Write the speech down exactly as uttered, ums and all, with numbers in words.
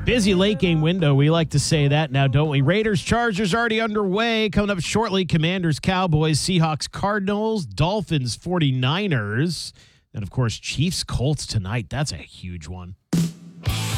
Busy late game window. We like to say that now, don't we? Raiders, Chargers already underway. Coming up shortly, Commanders, Cowboys, Seahawks, Cardinals, Dolphins, forty-niners. And, of course, Chiefs, Colts tonight. That's a huge one.